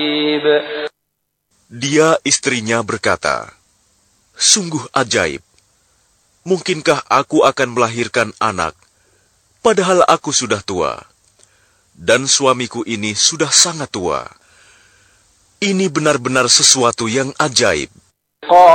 Dia istrinya berkata, "Sungguh ajaib. Mungkinkah aku akan melahirkan anak, padahal aku sudah tua, dan suamiku ini sudah sangat tua. Ini benar-benar sesuatu yang ajaib."